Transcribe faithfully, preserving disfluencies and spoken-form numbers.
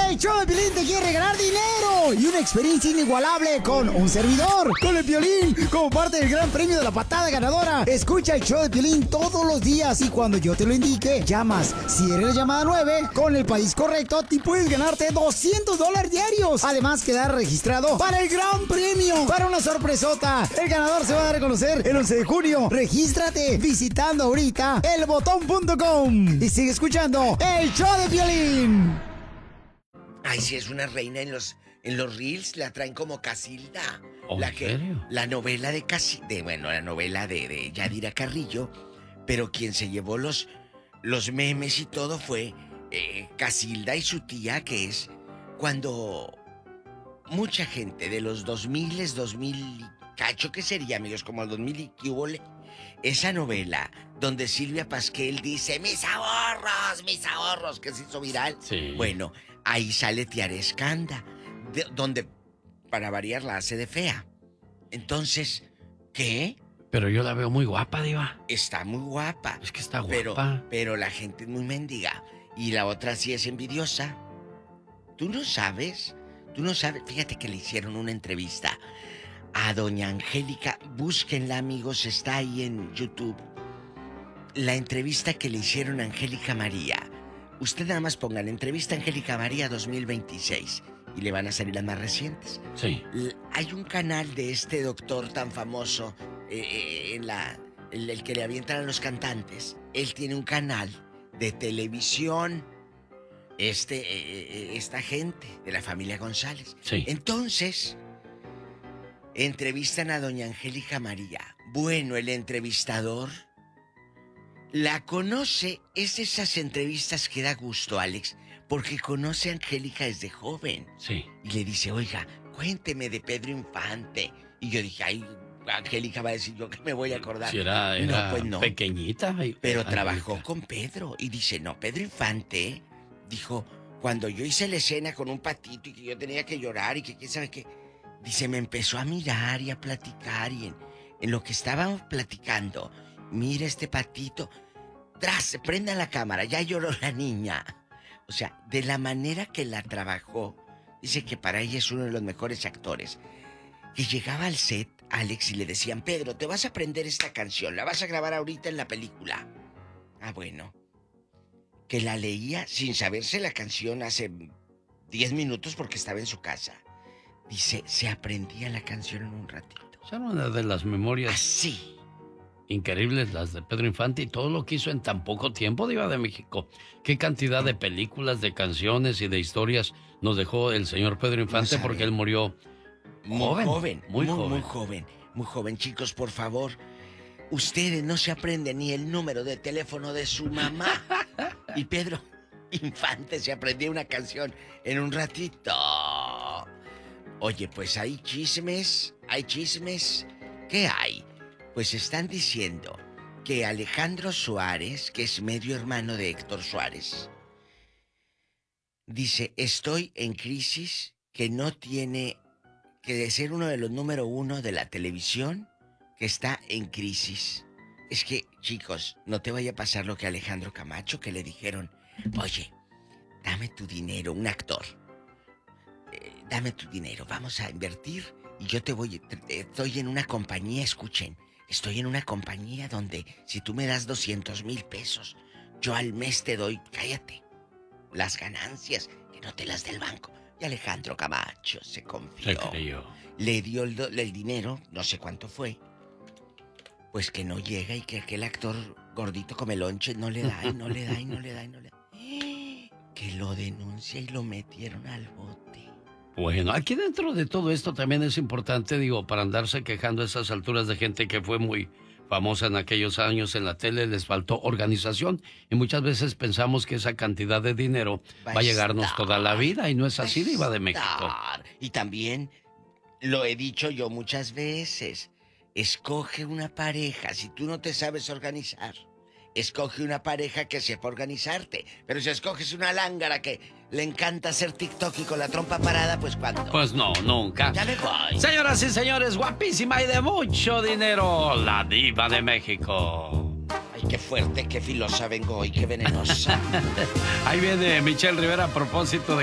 El show de Piolín te quiere regalar dinero y una experiencia inigualable con un servidor, con el Piolín, como parte del gran premio de la patada ganadora. Escucha el show de Piolín todos los días y cuando yo te lo indique, llamas. Si eres la llamada nueve, con el país correcto, te puedes ganarte doscientos dólares diarios. Además, quedar registrado para el gran premio, para una sorpresota. El ganador se va a dar a conocer el once de junio. Regístrate visitando ahorita el botón punto com y sigue escuchando el show de Piolín. Ay, sí, es una reina en los, en los reels, la traen como Casilda. ¿Oh, la en que, serio? La novela de Casilda, de, bueno, la novela de, de Yadira Carrillo, pero quien se llevó los, los memes y todo fue eh, Casilda y su tía, que es cuando mucha gente de los dos mil, dos mil, cacho, ¿qué sería, amigos? Como el dos mil y qué hubole. Esa novela donde Silvia Pasquel dice, mis ahorros, mis ahorros, que se hizo viral. Sí. Bueno, ahí sale Tiara Escanda, de, donde, para variar, la hace de fea. Entonces, ¿qué? Pero yo la veo muy guapa, diva. Está muy guapa. Es que está guapa. Pero, pero la gente es muy mendiga. Y la otra sí es envidiosa. ¿Tú no sabes? ¿Tú no sabes? Fíjate que le hicieron una entrevista a doña Angélica. Búsquenla, amigos, está ahí en YouTube. La entrevista que le hicieron a Angélica María. Usted nada más ponga la entrevista a Angélica María dos mil veintiséis y le van a salir las más recientes. Sí. L- hay un canal de este doctor tan famoso, eh, eh, en la, el, el que le avientan a los cantantes. Él tiene un canal de televisión. Este, eh, eh, esta gente de la familia González. Sí. Entonces, entrevistan a doña Angélica María. Bueno, el entrevistador la conoce. Es de esas entrevistas que da gusto, Alex, porque conoce a Angélica desde joven. Sí. Y le dice, oiga, cuénteme de Pedro Infante. Y yo dije, ay, Angélica va a decir, yo que me voy a acordar. Si era, era no, pues no. pequeñita. Pero Angélica. trabajó con Pedro. Y dice, no, Pedro Infante dijo, cuando yo hice la escena con un patito y que yo tenía que llorar y que quién sabe qué, dice, me empezó a mirar y a platicar y en, en lo que estábamos platicando, mira este patito, tras, se prenda la cámara, ya lloró la niña. O sea, de la manera que la trabajó, dice que para ella es uno de los mejores actores. Que llegaba al set, Alex, y le decían, Pedro, te vas a aprender esta canción, la vas a grabar ahorita en la película. Ah, bueno. Que la leía sin saberse la canción hace diez minutos porque estaba en su casa. Dice, se aprendía la canción en un ratito. Son una de las memorias Así. increíbles, las de Pedro Infante, y todo lo que hizo en tan poco tiempo, diva de México. Qué cantidad de películas, de canciones y de historias nos dejó el señor Pedro Infante, No porque él murió muy joven, joven. muy Muy, joven. muy joven. Muy joven, chicos, por favor. Ustedes no se aprenden ni el número de teléfono de su mamá. Y Pedro Infante se aprendió una canción en un ratito. Oye, pues hay chismes, hay chismes. ¿Qué hay? Pues están diciendo que Alejandro Suárez, que es medio hermano de Héctor Suárez, dice, estoy en crisis, que no tiene que de ser uno de los número uno de la televisión, que está en crisis. Es que, chicos, no te vaya a pasar lo que a Alejandro Camacho, que le dijeron, oye, dame tu dinero, un actor, eh, dame tu dinero, vamos a invertir y yo te voy, te, estoy en una compañía, escuchen, estoy en una compañía donde si tú me das doscientos mil pesos, yo al mes te doy, cállate, las ganancias, que no te las dé el banco. Y Alejandro Camacho se confió. Se creyó. Le dio el, do- el dinero, no sé cuánto fue, pues que no llega y que aquel actor gordito come lonche no le da y no le da y no le da y no le da. Que lo denuncia y lo metieron al bote. Bueno, aquí dentro de todo esto también es importante, digo, para andarse quejando a esas alturas de gente que fue muy famosa en aquellos años en la tele, les faltó organización y muchas veces pensamos que esa cantidad de dinero va, va a llegarnos estar, toda la vida y no es así, diva de México. Y también, lo he dicho yo muchas veces, escoge una pareja, si tú no te sabes organizar, escoge una pareja que sepa organizarte. Pero si escoges una lángara que le encanta hacer TikTok y con la trompa parada, pues ¿cuándo? Pues no, nunca. Ya me voy. Señoras y señores, guapísima y de mucho dinero, la diva de México. Ay, qué fuerte, qué filosa vengo hoy, qué venenosa. Ahí viene Michelle Rivera a propósito de